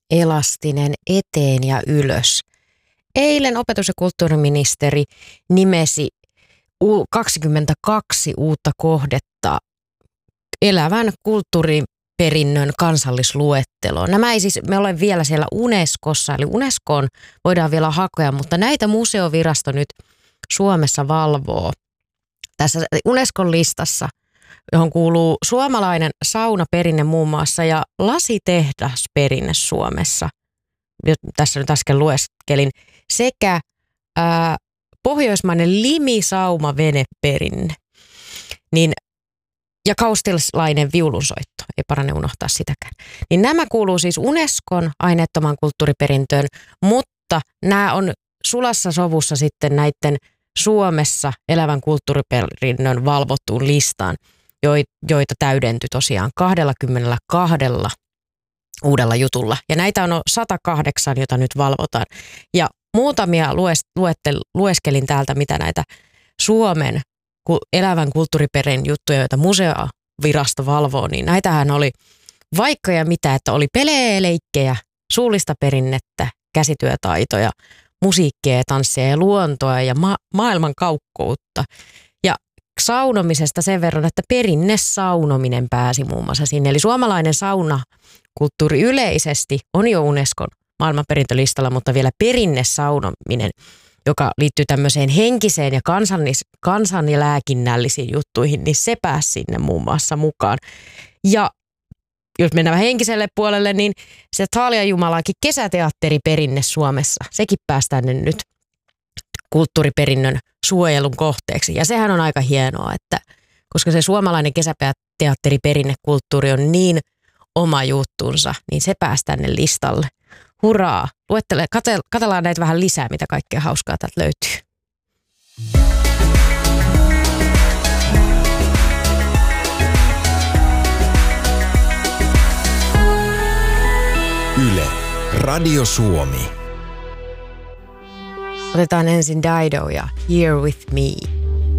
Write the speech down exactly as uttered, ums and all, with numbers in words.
elastinen eteen ja ylös. Eilen opetus- ja kulttuuriministeri nimesi kaksikymmentäkaksi uutta kohdetta elävän kulttuuriperinnön kansallisluetteloon. Nämä ei siis, me olemme vielä siellä Unescossa, eli Unescoon voidaan vielä hakea, mutta näitä museovirasto nyt Suomessa valvoo. Tässä Unescon listassa, johon kuuluu suomalainen saunaperinne muun muassa ja lasitehdasperinne Suomessa, tässä nyt äsken lueskelin, sekä ää, pohjoismainen limisaumaveneperinne, niin, ja kaustilainen viulunsoitto, ei parane unohtaa sitäkään. Niin nämä kuuluu siis Unescon aineettoman kulttuuriperintöön, mutta nämä on sulassa sovussa sitten näiden Suomessa elävän kulttuuriperinnön valvottuun listaan, joita täydentyi tosiaan kaksikymmentäkaksi uudella jutulla. Ja näitä on sata kahdeksan, jota nyt valvotaan. Ja muutamia luettel, lueskelin täältä, mitä näitä Suomen elävän kulttuuriperinnön juttuja, joita museovirasto valvoo, niin näitähän oli vaikka ja mitä, että oli pelejä, leikkejä, suullista perinnettä, käsityötaitoja, musiikkia ja tanssia ja luontoa ja ma- maailman kaukkoutta. Ja saunomisesta sen verran, että perinnesaunominen pääsi muun muassa sinne. Eli suomalainen saunakulttuuri yleisesti on jo Unescon maailmanperintölistalla, mutta vielä perinnesaunominen, joka liittyy tämmöiseen henkiseen ja kansallis- kansan- ja lääkinnällisiin juttuihin, niin se pääsi sinne muun muassa mukaan. Ja jos mennään henkiselle puolelle, niin se Taalia Jumalaakin kesäteatteriperinne Suomessa, sekin päästään nyt kulttuuriperinnön suojelun kohteeksi. Ja sehän on aika hienoa, että koska se suomalainen kesäteatteriperinnekulttuuri on niin oma juttunsa, niin se päästään tänne listalle. Hurraa! Luettele, kate, katsellaan näitä vähän lisää, mitä kaikkea hauskaa täältä löytyy. Yle, Radio Suomi. Otetaan ensin Dido ja Here With Me.